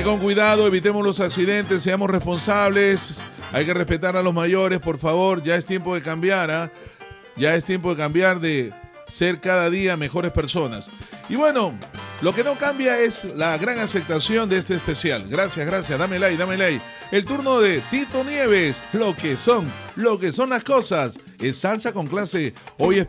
con cuidado, evitemos los accidentes, seamos responsables. Hay que respetar a los mayores, por favor. Ya es tiempo de cambiar, ¿ah? Ya es tiempo de cambiar, de ser cada día mejores personas. Y bueno, lo que no cambia es la gran aceptación de este especial. Gracias, dame like, dame like. El turno de Tito Nieves, lo que son las cosas. Es salsa con clase. Hoy es